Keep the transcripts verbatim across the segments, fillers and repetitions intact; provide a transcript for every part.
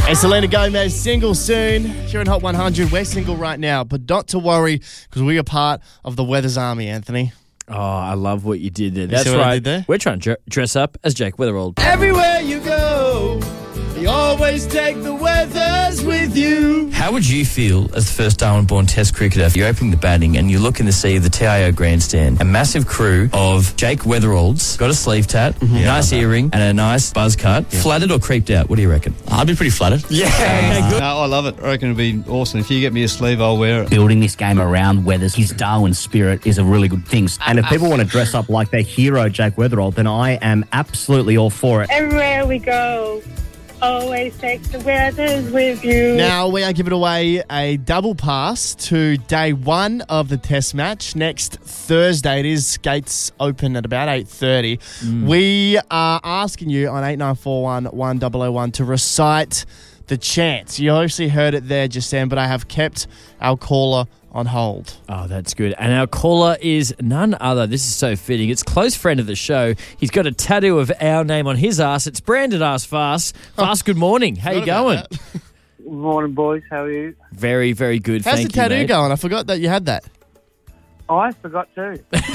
Hey, Selena Gomez, single soon. Here in Hot one hundred, we're single right now, but not to worry because we are part of the Weathers Army, Anthony. Oh, I love what you did there. You That's see what I right. did there? We're trying to dress up as Jake Weatherald. Everywhere you go, you always take the Weathers with you. How would you feel as the first Darwin-born Test cricketer? You're opening the batting and you look in the sea of the T I O grandstand. A massive crew of Jake Weatheralds, got a sleeve tat, mm-hmm. yeah, nice earring and a nice buzz cut. Yeah. Flattered or creeped out? What do you reckon? I'd be pretty flattered. Yeah. Okay, good. No, I love it. I reckon it'd be awesome. If you get me a sleeve, I'll wear it. Building this game around Weathers, his Darwin spirit is a really good thing. And if people want to dress up like their hero, Jake Weatherald, then I am absolutely all for it. Everywhere we go, always take the Weathers with you. Now, we are giving away a double pass to day one of the Test match. Next Thursday, it is. Gates open at about eight thirty. Mm. We are asking you on eight nine four one, one zero zero one to recite the chant. You obviously heard it there just then, but I have kept our caller on hold. Oh, that's good. And our caller is none other. This is so fitting. It's a close friend of the show. He's got a tattoo of our name on his ass. It's branded Ass Fast. Fast, good morning. How you going? Good morning, boys. How are you? Very, very good. How's Thank the tattoo you, mate. going? I forgot that you had that. Oh, I forgot too.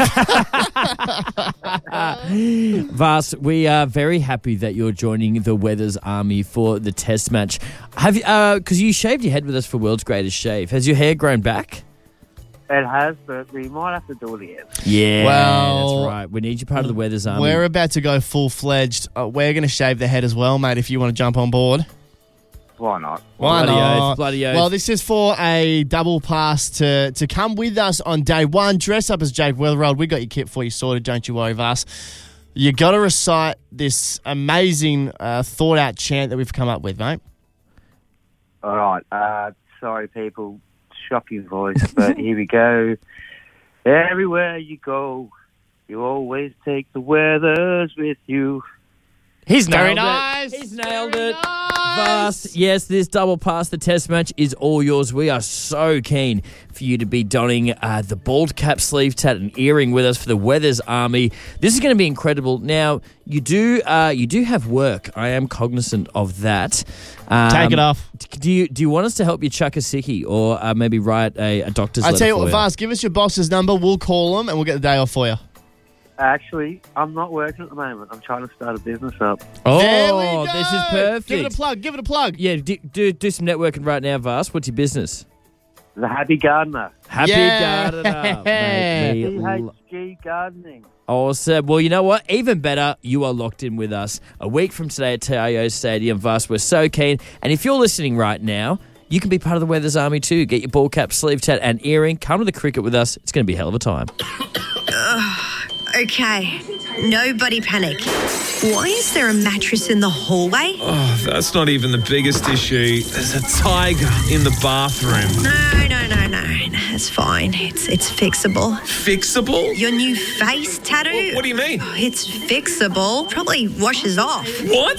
Vas, we are very happy that you're joining the Weathers Army for the Test match. Have you? Because uh, you shaved your head with us for World's Greatest Shave. Has your hair grown back? It has, but we might have to do it again. Yeah, well, that's right. We need you part of the Weathers Army. We're about to go full-fledged. Uh, we're going to shave the head as well, mate, if you want to jump on board. Why not? Why Bloody not? oath, bloody oath. Well, this is for a double pass to, to come with us on day one. Dress up as Jake Weatherald. We got your kit for you sorted, don't you worry, Vas. You got to recite this amazing uh, thought-out chant that we've come up with, mate. All right. Uh, sorry, people. Shocking voice, but here we go. Everywhere you go, you always take the Weathers with you. He's nailed Very it. nice. He's nailed Very it. nice. Vast. Yes, this double pass, the Test match, is all yours. We are so keen for you to be donning uh, the bald cap, sleeve tat, and earring with us for the Weathers Army. This is going to be incredible. Now, you do uh, you do have work. I am cognizant of that. Um, Take it off. Do you do you want us to help you chuck a sickie or uh, maybe write a, a doctor's I letter tell you for what, Vas, give us your boss's number. We'll call them and we'll get the day off for you. Actually, I'm not working at the moment. I'm trying to start a business up. Oh, There we go. this is perfect. Give it a plug. Give it a plug. Yeah, do, do, do some networking right now, Vas. What's your business? The Happy Gardener. Happy Yeah. Gardener. Mate, P we H lo- G Gardening. Awesome. Well, you know what? Even better, you are locked in with us. A week from today at T I O Stadium, Vas. We're so keen. And if you're listening right now, you can be part of the Weathers Army too. Get your ball cap, sleeve tat, and earring. Come to the cricket with us. It's going to be a hell of a time. Okay, nobody panic. Why is there a mattress in the hallway? Oh, that's not even the biggest issue. There's a tiger in the bathroom. No, no, no, no. It's fine. It's it's fixable. Fixable? Your new face tattoo? What, what do you mean? Oh, it's fixable. Probably washes off. What?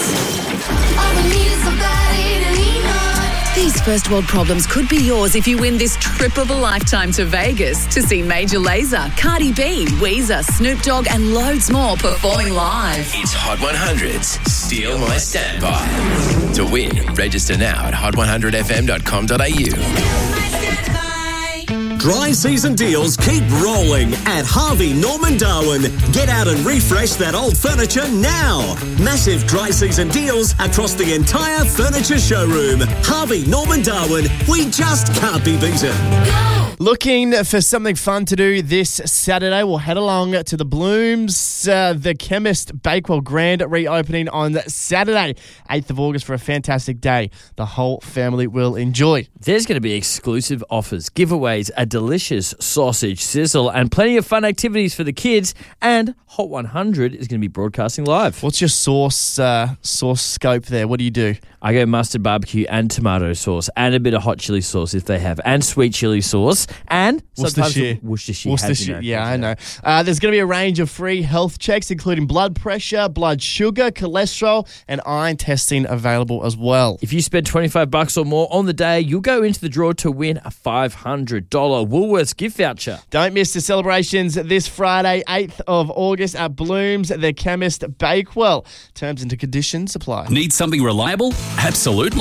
These first world problems could be yours if you win this trip of a lifetime to Vegas to see Major Lazer, Cardi B, Weezer, Snoop Dogg and loads more performing live. It's Hot one hundred's Steal My Standby. To win, register now at hot one hundred f m dot com dot a u. Dry season deals keep rolling at Harvey Norman Darwin. Get out and refresh that old furniture now. Massive dry season deals across the entire furniture showroom. Harvey Norman Darwin, we just can't be beaten. Looking for something fun to do this Saturday? We'll head along to the Blooms, uh, the Chemist Bakewell Grand reopening on Saturday, eighth of August, for a fantastic day the whole family will enjoy. There's going to be exclusive offers, giveaways, a delicious sausage sizzle, and plenty of fun activities for the kids. And Hot one hundred is going to be broadcasting live. What's your sauce uh, sauce scope there? What do you do? I go mustard, barbecue, and tomato sauce, and a bit of hot chili sauce if they have, and sweet chili sauce, and Worcestershire. Worcestershire. Worcestershire. Yeah, I know. Uh, there's going to be a range of free health checks, including blood pressure, blood sugar, cholesterol, and iron testing available as well. If you spend twenty-five bucks or more on the day, you'll go into the draw to win a five hundred dollars Woolworths gift voucher. Don't miss the celebrations this Friday, eighth of August at Blooms, the Chemist Bakewell. Terms and conditions apply. Need something reliable? Absolutely.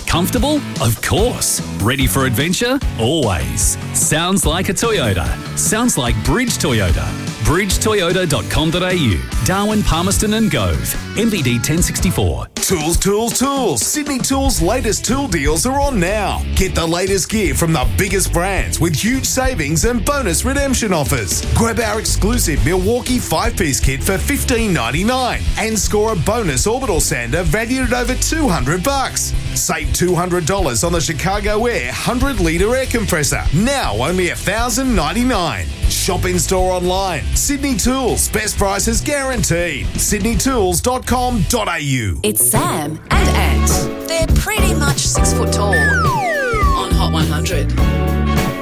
Comfortable? Of course. Ready for adventure? Always. Sounds like a Toyota. Sounds like Bridge Toyota. bridge toyota dot com dot a u. Darwin, Palmerston and Gove. M V D ten sixty-four. Tools, tools, tools. Sydney Tools' latest tool deals are on now. Get the latest gear from the biggest brands with huge savings and bonus redemption offers. Grab our exclusive Milwaukee five-piece kit for fifteen ninety-nine and score a bonus orbital sander valued at over two hundred bucks. Save two hundred dollars on the Chicago Air one hundred litre air compressor. Now only one thousand ninety-nine dollars. Shop in store online. Sydney Tools. Best prices guaranteed. sydney tools dot com dot a u. It's Sam and Ant. They're pretty much six foot tall on Hot one hundred.